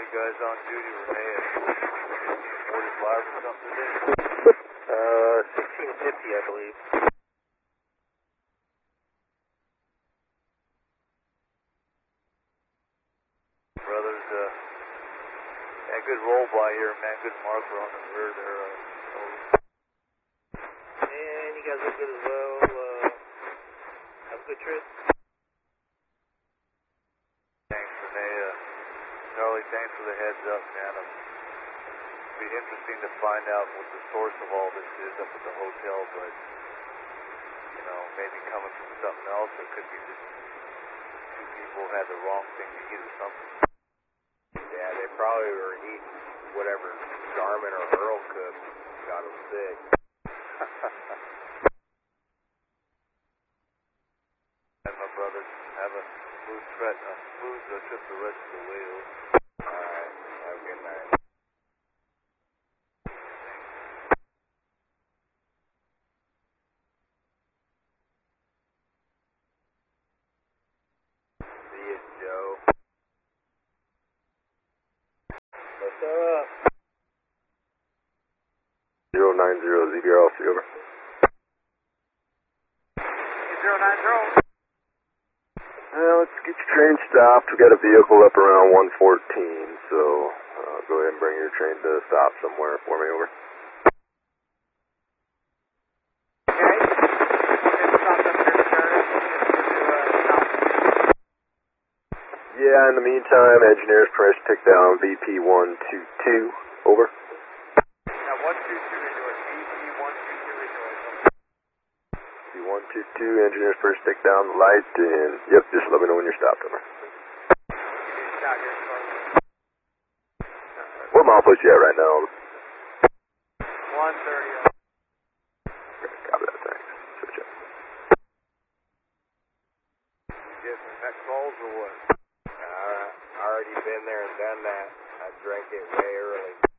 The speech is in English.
many guys on duty were they at 45 or something today? 1650, I believe. Brothers, yeah, good roll by here, man. Good marker on the rear there. And you guys look good as well. Have a good trip. Thanks, Renee. Charlie, thanks for the heads up, man. It'd be interesting to find out what the source of all this is up at the hotel, but, you know, maybe coming from something else, or it could be just two people had the wrong thing to eat or something. Yeah, they probably were eating whatever Garmin or Earl cooked, got them sick. And my brothers, have a smooth trip the rest of the way. Alright, have a good night. See you, Joe. What's up? 090 ZBR, see over. 090. Let's get your train stopped. We got a vehicle up around 114, so go ahead and bring your train to a stop somewhere for me, over. Yeah, in the meantime, engineers press pick down VP 122, over. Now 122 indoors, VP 122 indoors. VP 122, engineers press pick down the light, and yep, just let me know when you're stopped, over. What mile push you at right now? 130. Okay, copy that, thanks. Switch up. Getting the next calls or what? Already been there and done that. I drank it way early.